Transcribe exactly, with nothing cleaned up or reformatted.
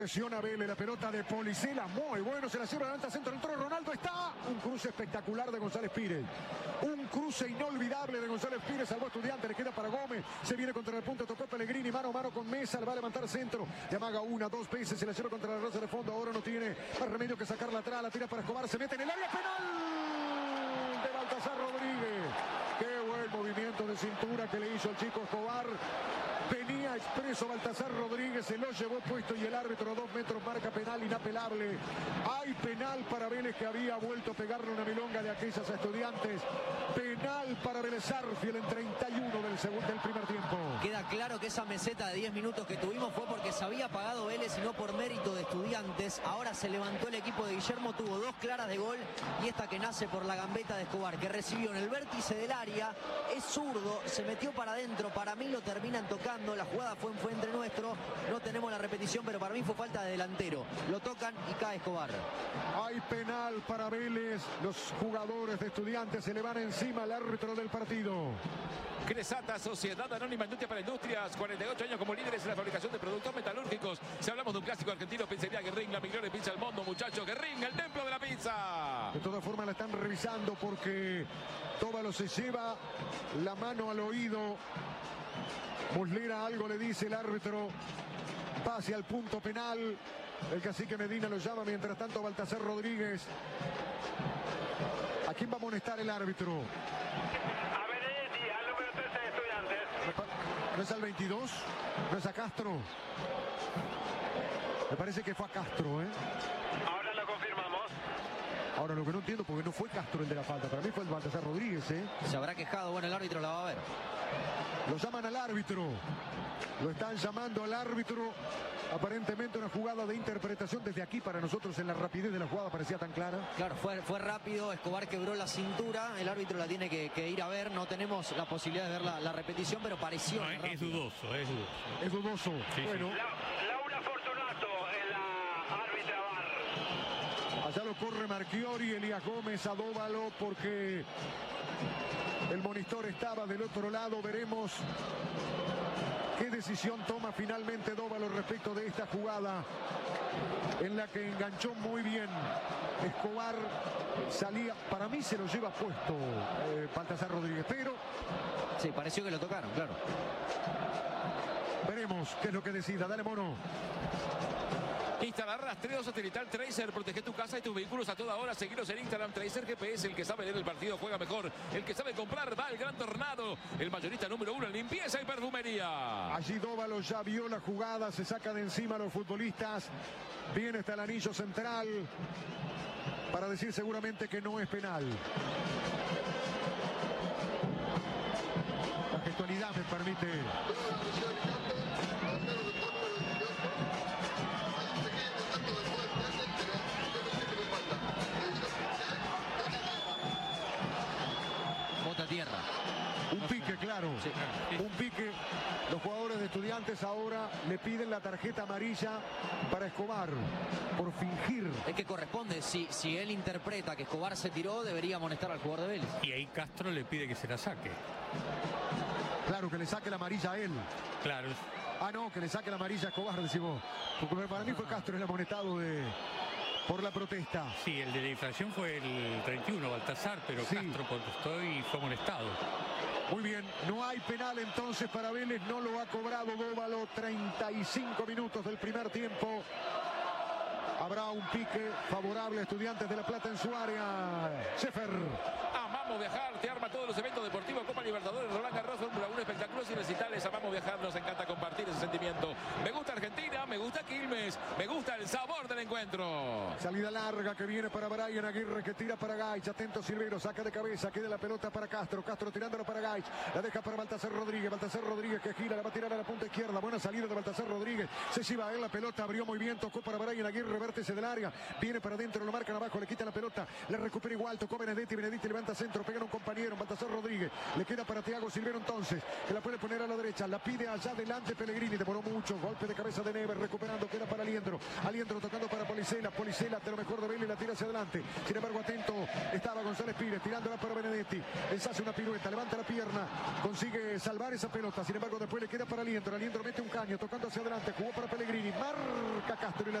Presiona Vélez, la pelota de Policela, muy bueno, se la lleva adelante, centro, entró Ronaldo, está un cruce espectacular de González Pires, un cruce inolvidable de González Pires, salvó a Estudiantes, le queda para Gómez, se viene contra el punto, tocó Pellegrini, mano a mano con Mesa, le va a levantar centro, le amaga una, dos veces, se la lleva contra la raza de fondo, ahora no tiene más remedio que sacarla atrás, la tira para Escobar, se mete en el área penal de Baltasar Rodríguez, qué buen movimiento de cintura que le hizo el chico Escobar. Venía expreso Baltasar Rodríguez, se lo llevó puesto y el árbitro a dos metros marca penal inapelable. Hay penal para Vélez que había vuelto a pegarle una milonga de aquellas a Estudiantes. Penal para Vélez Sarsfield en treinta y uno del, segundo, del primer tiempo. Queda claro que esa meseta de diez minutos que tuvimos fue porque se había pagado Vélez y no por mérito de Estudiantes. Ahora se levantó el equipo de Guillermo, tuvo dos claras de gol y esta que nace por la gambeta de Escobar, que recibió en el vértice del área, es zurdo, se metió para adentro, para mí lo terminan tocando. La jugada fue, fue entre nuestro, no tenemos la repetición, pero para mí fue falta de delantero. Lo tocan y cae Escobar. Hay penal para Vélez, los jugadores de Estudiantes se le van encima al árbitro del partido. Cresata, Sociedad Anónima Industria para Industrias, cuarenta y ocho años como líderes en la fabricación de productos metalúrgicos. Si hablamos de un clásico argentino, Pizzería Guerrín, la mejor pizza del mundo, muchachos. Guerrín, el templo de la pizza. De todas formas la están revisando porque Tóbalo se lleva la mano al oído. Muslera algo le dice el árbitro, pase al punto penal, el cacique Medina lo llama, mientras tanto Baltasar Rodríguez. ¿A quién va a amonestar el árbitro? A Benedetti, al número trece de Estudiantes. ¿No es al veintidós? ¿No es a Castro? Me parece que fue a Castro, ¿eh? Ahora lo confirmamos. Ahora lo que no entiendo, porque no fue Castro el de la falta, para mí fue el Baltasar Rodríguez, ¿eh? Se habrá quejado, bueno, el árbitro la va a ver. Lo llaman al árbitro, lo están llamando al árbitro, aparentemente una jugada de interpretación desde aquí para nosotros en la rapidez de la jugada parecía tan clara. Claro, fue, fue rápido, Escobar quebró la cintura, el árbitro la tiene que, que ir a ver, no tenemos la posibilidad de ver la, la repetición, pero pareció. No, es dudoso, es dudoso. Es dudoso, sí, bueno. Sí. La, Laura Fortunato en la árbitra bar. Allá lo corre Marchiori, Elías Gómez a Dóvalo porque el monitor estaba del otro lado, veremos qué decisión toma finalmente Dóvalo respecto de esta jugada en la que enganchó muy bien Escobar, salía, para mí se lo lleva puesto eh, Baltasar Rodríguez, pero sí, pareció que lo tocaron, claro. Veremos qué es lo que decida, dale mono. Instalar rastreo satelital Tracer, protege tu casa y tus vehículos a toda hora. Seguiros en Instagram Tracer G P S, el que sabe leer el partido juega mejor. El que sabe comprar va al Gran Tornado. El mayorista número uno en limpieza y perfumería. Allí Dóvalo ya vio la jugada, se saca de encima a los futbolistas. Viene hasta el anillo central para decir seguramente que no es penal. La gestualidad me permite. Bota tierra. Un pique, claro. Sí. Un pique. Los jugadores de Estudiantes ahora le piden la tarjeta amarilla para Escobar por fingir. Es que corresponde, si, si él interpreta que Escobar se tiró, debería amonestar al jugador de Vélez. Y ahí Castro le pide que se la saque. Claro, que le saque la amarilla a él. Claro. Ah, no, que le saque la amarilla a Escobar, decimos. Porque para mí fue Castro el amonestado de... por la protesta. Sí, el de la infracción fue el treinta y uno, Baltasar, pero sí. Castro protestó y fue amonestado. Muy bien, no hay penal entonces para Vélez, no lo ha cobrado Dóvalo, treinta y cinco minutos del primer tiempo. Habrá un pique favorable a Estudiantes de La Plata en su área. Scheffer. Amamos viajar, te arma todos los eventos deportivos, Copa Libertadores, Roland Garros, Fórmula uno, espectáculos y recitales. Amamos viajar, nos encanta compartir ese sentimiento. Me gusta Argentina, me gusta Quilmes, me gusta el sabor del encuentro. Salida larga que viene para Brian Aguirre, que tira para Gaich. Atento Silvero, saca de cabeza, queda la pelota para Castro. Castro tirándolo para Gaich, la deja para Baltasar Rodríguez. Baltasar Rodríguez que gira, la va a tirar a la punta izquierda. Buena salida de Baltasar Rodríguez. Se lleva a él la pelota, abrió muy bien, tocó para Brian Aguirre, vértice del área. Viene para adentro, lo marcan abajo, le quita la pelota, le recupera igual, tocó Benedetti. Benedetti levanta centro. Castro, pega a un compañero, Baltasar Rodríguez, le queda para Thiago Silvero entonces, que la puede poner a la derecha, la pide allá adelante Pellegrini, demoró mucho, golpe de cabeza de Neves, recuperando, queda para Aliendro, Aliendro tocando para Policela, Policela de lo mejor de Vélez, la tira hacia adelante, sin embargo atento estaba González Pires, tirándola para Benedetti, él hace una pirueta, levanta la pierna, consigue salvar esa pelota, sin embargo después le queda para Aliendro, Aliendro mete un caño, tocando hacia adelante, jugó para Pellegrini, marca Castro y la